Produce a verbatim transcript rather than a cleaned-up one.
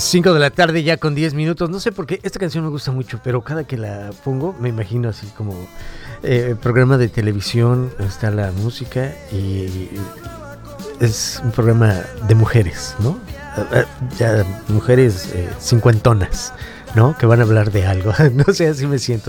cinco de la tarde ya con diez minutos. No sé por qué esta canción me gusta mucho, pero cada que la pongo me imagino así como eh, programa de televisión, está la música y es un programa de mujeres, ¿no? Ya mujeres eh, cincuentonas, ¿no? Que van a hablar de algo. No sé, así me siento.